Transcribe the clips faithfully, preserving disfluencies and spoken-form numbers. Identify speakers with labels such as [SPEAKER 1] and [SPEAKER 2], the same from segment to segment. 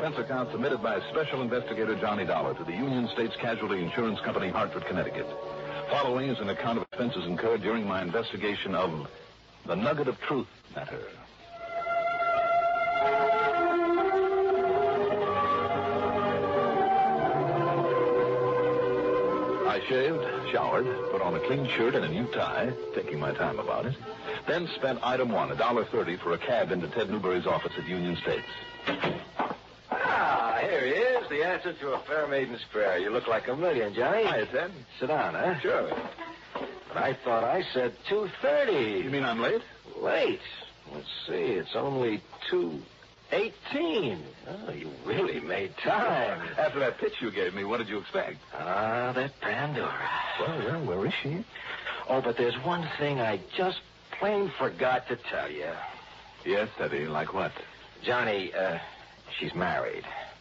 [SPEAKER 1] expense account submitted by Special Investigator Johnny Dollar to the Union States Casualty Insurance Company, Hartford, Connecticut. Following is an account of expenses incurred during my investigation of the Nugget of Truth matter. I shaved, showered, put on a clean shirt and a new tie, taking my time about it, then spent item one, one dollar thirty, for a cab into Ted Newberry's office at Union States.
[SPEAKER 2] Ah, here he is, the answer to a fair maiden's prayer. You look like a million, Johnny.
[SPEAKER 1] Hi, Ted.
[SPEAKER 2] Sit down, huh?
[SPEAKER 1] Sure.
[SPEAKER 2] But I thought I said two thirty.
[SPEAKER 1] You mean I'm late?
[SPEAKER 2] Late? Let's see, it's only two eighteen. Oh, you really made time.
[SPEAKER 1] After that pitch you gave me, what did you expect?
[SPEAKER 2] Ah, that Pandora.
[SPEAKER 1] Well, well, where is she?
[SPEAKER 2] Oh, but there's one thing I just plain forgot to tell you.
[SPEAKER 1] Yes, Teddy, like what?
[SPEAKER 2] Johnny, uh, she's married.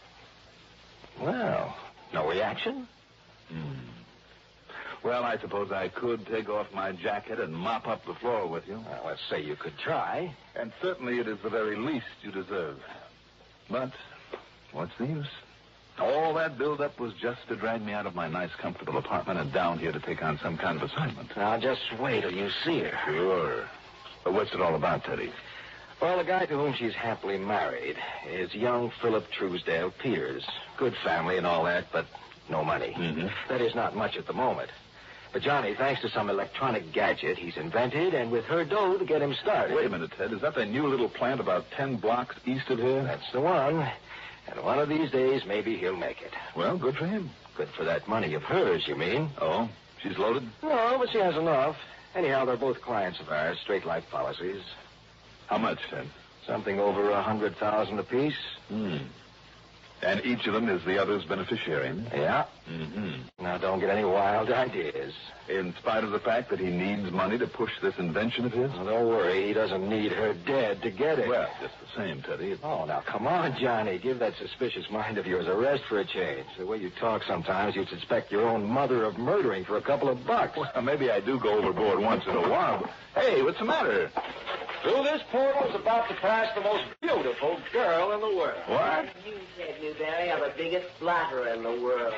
[SPEAKER 2] Well, no reaction?
[SPEAKER 1] Hmm. Well, I suppose I could take off my jacket and mop up the floor with you.
[SPEAKER 2] Well, let's say you could try.
[SPEAKER 1] And certainly it is the very least you deserve. But what's the use? All that build-up was just to drag me out of my nice, comfortable apartment and down here to take on some kind of assignment.
[SPEAKER 2] Now, just wait till you see her.
[SPEAKER 1] Sure. But what's it all about, Teddy?
[SPEAKER 2] Well, the guy to whom she's happily married is young Philip Truesdale Peters. Good family and all that, but no money.
[SPEAKER 1] Mm-hmm.
[SPEAKER 2] That is, not much at the moment. But Johnny, thanks to some electronic gadget he's invented, and with her dough to get him started.
[SPEAKER 1] Wait a minute, Ted. Is that the new little plant about ten blocks east of here?
[SPEAKER 2] That's the one. And one of these days, maybe he'll make it.
[SPEAKER 1] Well, good for him.
[SPEAKER 2] Good for that money of hers, you mean?
[SPEAKER 1] Oh, she's loaded?
[SPEAKER 2] No, but she has enough. Anyhow, they're both clients of ours, straight life policies.
[SPEAKER 1] How much, Ted?
[SPEAKER 2] Something over a hundred thousand apiece.
[SPEAKER 1] Hmm. And each of them is the other's beneficiary.
[SPEAKER 2] Yeah.
[SPEAKER 1] Mm-hmm.
[SPEAKER 2] Now, don't get any wild ideas.
[SPEAKER 1] In spite of the fact that he needs money to push this invention of his?
[SPEAKER 2] Well, don't worry. He doesn't need her dead to get it.
[SPEAKER 1] Well, just the same, Teddy.
[SPEAKER 2] Oh, now, come on, Johnny. Give that suspicious mind of yours a rest for a change. The way you talk sometimes, you'd suspect your own mother of murdering for a couple of bucks.
[SPEAKER 1] Well, maybe I do go overboard once in a while. But... Hey, what's the matter?
[SPEAKER 2] Through this portal is about to pass the most beautiful girl in the world.
[SPEAKER 1] What?
[SPEAKER 3] You said, Newberry, I'm the biggest flatterer in the world.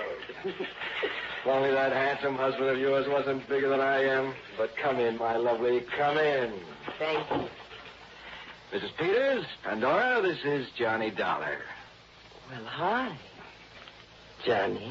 [SPEAKER 2] If only that handsome husband of yours wasn't bigger than I am. But come in, my lovely, come in.
[SPEAKER 3] Thank you.
[SPEAKER 2] Missus Peters, Pandora, this is Johnny Dollar.
[SPEAKER 3] Well, hi, Johnny.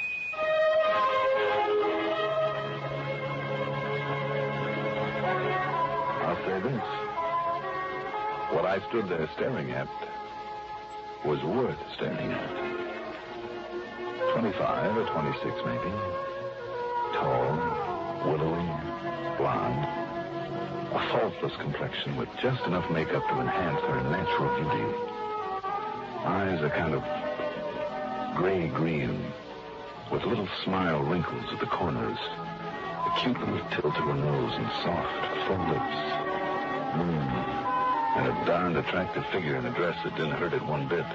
[SPEAKER 1] I'll say this. What I stood there staring at was worth staring at. Twenty-five or twenty-six, maybe. Tall, willowy, blonde. A faultless complexion with just enough makeup to enhance her natural beauty. Eyes a kind of gray-green, with little smile wrinkles at the corners. A cute little tilt to her nose and soft, full lips. Mmm. And a darned attractive figure in a dress that didn't hurt it one bit.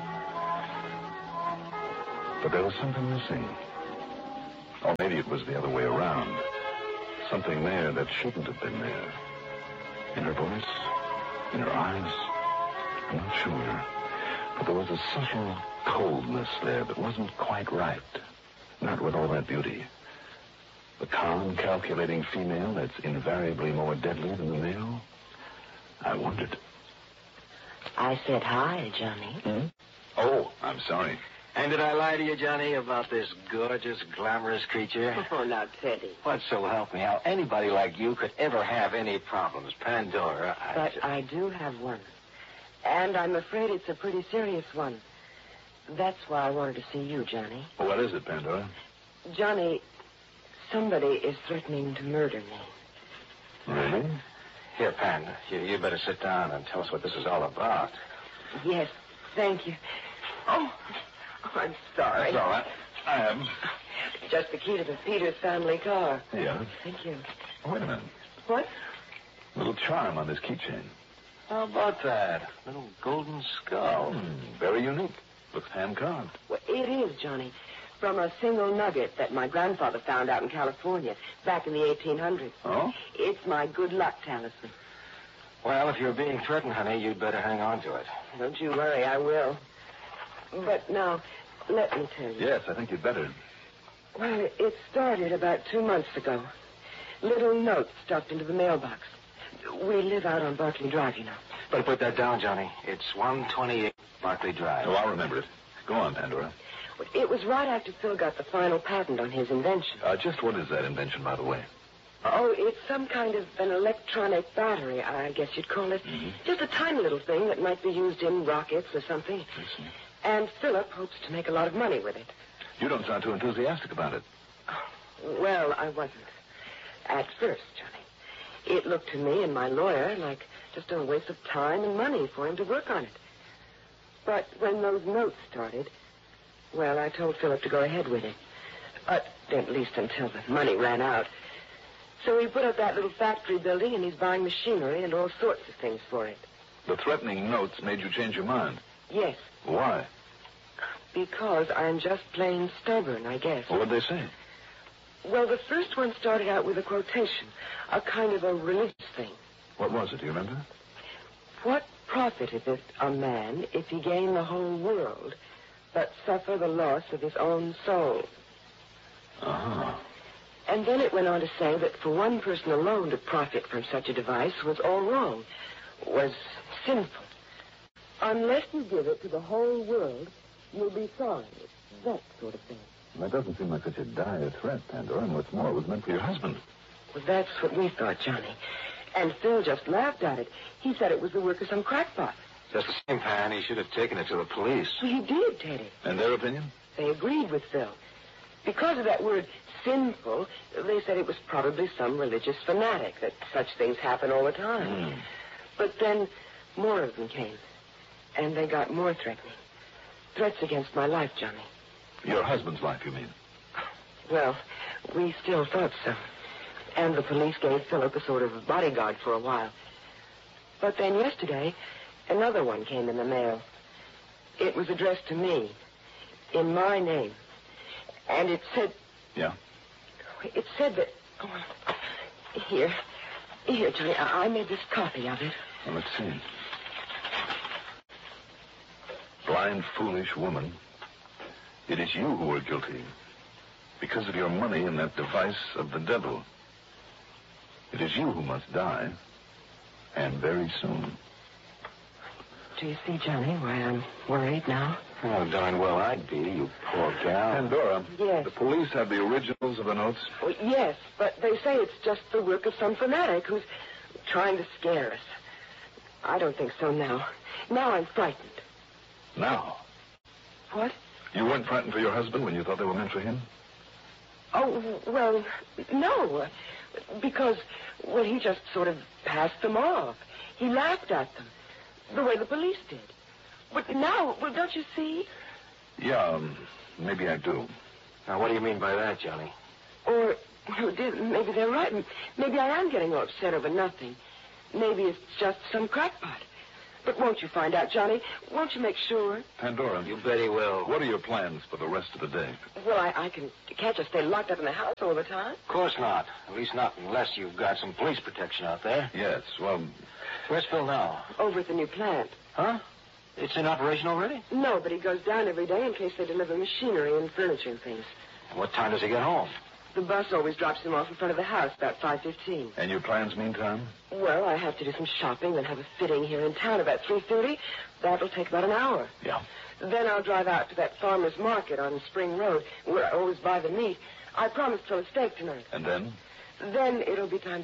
[SPEAKER 1] But there was something missing. Or maybe it was the other way around. Something there that shouldn't have been there. In her voice, in her eyes, I'm not sure. But there was a subtle coldness there that wasn't quite right. Not with all that beauty. The calm, calculating female that's invariably more deadly than the male. I wondered.
[SPEAKER 3] I said hi, Johnny.
[SPEAKER 1] Hmm? Oh, I'm sorry.
[SPEAKER 2] And did I lie to you, Johnny, about this gorgeous, glamorous creature?
[SPEAKER 3] Oh, now, Teddy.
[SPEAKER 2] What, so help me, how anybody like you could ever have any problems? Pandora, I
[SPEAKER 3] But
[SPEAKER 2] just...
[SPEAKER 3] I do have one. And I'm afraid it's a pretty serious one. That's why I wanted to see you, Johnny.
[SPEAKER 1] What is it, Pandora?
[SPEAKER 3] Johnny, somebody is threatening to murder me.
[SPEAKER 1] Really?
[SPEAKER 2] Here, Pan, you, you better sit down and tell us what this is all about.
[SPEAKER 3] Yes, thank you. Oh, oh I'm sorry.
[SPEAKER 1] That's all right. I am.
[SPEAKER 3] Just the key to the Peters family car.
[SPEAKER 1] Yeah.
[SPEAKER 3] Thank you.
[SPEAKER 1] Oh, wait a minute.
[SPEAKER 3] What?
[SPEAKER 1] Little charm on this keychain.
[SPEAKER 2] How about that? Little golden skull.
[SPEAKER 1] Hmm, very unique. Looks hand-carved.
[SPEAKER 3] Well, it is, Johnny. From a single nugget that my grandfather found out in California back in the eighteen hundreds.
[SPEAKER 1] Oh?
[SPEAKER 3] It's my good luck talisman.
[SPEAKER 2] Well, if you're being threatened, honey, you'd better hang on to it.
[SPEAKER 3] Don't you worry, I will. But now, let me tell you.
[SPEAKER 1] Yes, I think you'd better.
[SPEAKER 3] Well, it started about two months ago. Little notes stuffed into the mailbox. We live out on Barclay Drive, you know.
[SPEAKER 2] Better put that down, Johnny. It's one twenty-eight Barclay Drive.
[SPEAKER 1] Oh, I'll remember it. Go on, Pandora.
[SPEAKER 3] It was right after Phil got the final patent on his invention.
[SPEAKER 1] Uh, just what is that invention, by the way?
[SPEAKER 3] Oh, it's some kind of an electronic battery, I guess you'd call it.
[SPEAKER 1] Mm-hmm.
[SPEAKER 3] Just a tiny little thing that might be used in rockets or something.
[SPEAKER 1] I see.
[SPEAKER 3] And Philip hopes to make a lot of money with it.
[SPEAKER 1] You don't sound too enthusiastic about it.
[SPEAKER 3] Well, I wasn't. At first, Johnny. It looked to me and my lawyer like just a waste of time and money for him to work on it. But when those notes started, well, I told Philip to go ahead with it. But at least until the money ran out. So he put up that little factory building, and he's buying machinery and all sorts of things for it.
[SPEAKER 1] The threatening notes made you change your mind.
[SPEAKER 3] Yes.
[SPEAKER 1] Why?
[SPEAKER 3] Because I'm just plain stubborn, I guess.
[SPEAKER 1] Well, what'd they say?
[SPEAKER 3] Well, the first one started out with a quotation, a kind of a religious thing.
[SPEAKER 1] What was it? Do you remember?
[SPEAKER 3] What profiteth it a man if he gain the whole world, but suffer the loss of his own soul?
[SPEAKER 1] Uh-huh.
[SPEAKER 3] And then it went on to say that for one person alone to profit from such a device was all wrong, was sinful. Unless you give it to the whole world, you'll be sorry. That sort of thing.
[SPEAKER 1] That doesn't seem like such a dire threat, Pandora. And what's more, it was meant for your husband.
[SPEAKER 3] Well, that's what we thought, Johnny. And Phil just laughed at it. He said it was the work of some crackpot.
[SPEAKER 2] Just the same, Pan. He should have taken it to the police.
[SPEAKER 3] He did, Teddy.
[SPEAKER 1] And their opinion?
[SPEAKER 3] They agreed with Phil. Because of that word sinful, they said it was probably some religious fanatic, that such things happen all the time.
[SPEAKER 1] Mm.
[SPEAKER 3] But then more of them came, and they got more threatening. Threats against my life, Johnny.
[SPEAKER 1] Your husband's life, you mean?
[SPEAKER 3] Well, we still thought so. And the police gave Philip a sort of bodyguard for a while. But then yesterday, another one came in the mail. It was addressed to me, in my name. And it said...
[SPEAKER 1] Yeah?
[SPEAKER 3] It said that... Oh, here. Here, Johnny, I, I made this copy of it.
[SPEAKER 1] Well, let's see. Blind, foolish woman. It is you who are guilty. Because of your money in that device of the devil. It is you who must die. And very soon.
[SPEAKER 3] Do you see, Johnny, why I'm worried now?
[SPEAKER 2] Oh, darn well I'd be, you poor gal.
[SPEAKER 1] Pandora.
[SPEAKER 3] Yes.
[SPEAKER 1] The police have the originals of the notes?
[SPEAKER 3] Well, yes, but they say it's just the work of some fanatic who's trying to scare us. I don't think so now. Now I'm frightened.
[SPEAKER 1] Now?
[SPEAKER 3] What?
[SPEAKER 1] You weren't frightened for your husband when you thought they were meant for him?
[SPEAKER 3] Oh, well, no. Because, well, he just sort of passed them off. He laughed at them. The way the police did. But now, well, don't you see?
[SPEAKER 1] Yeah, um, maybe I do.
[SPEAKER 2] Now, what do you mean by that, Johnny?
[SPEAKER 3] Or, well, dear, maybe they're right. Maybe I am getting all upset over nothing. Maybe it's just some crackpot. But won't you find out, Johnny? Won't you make sure?
[SPEAKER 1] Pandora.
[SPEAKER 2] You bet he will.
[SPEAKER 1] What are your plans for the rest of the day?
[SPEAKER 3] Well, I, I can, can't just stay locked up in the house all the time.
[SPEAKER 2] Of course not. At least not unless you've got some police protection out there.
[SPEAKER 1] Yes, well...
[SPEAKER 2] Where's Phil now?
[SPEAKER 3] Over at the new plant.
[SPEAKER 2] Huh? It's in operation already?
[SPEAKER 3] No, but he goes down every day in case they deliver machinery and furniture and things.
[SPEAKER 2] And what time does he get home?
[SPEAKER 3] The bus always drops him off in front of the house about five fifteen.
[SPEAKER 1] And your plans meantime?
[SPEAKER 3] Well, I have to do some shopping, then have a fitting here in town about three thirty. That'll take about an hour.
[SPEAKER 1] Yeah.
[SPEAKER 3] Then I'll drive out to that farmer's market on Spring Road, where I always buy the meat. I promised Phil a steak tonight.
[SPEAKER 1] And then?
[SPEAKER 3] Then it'll be time to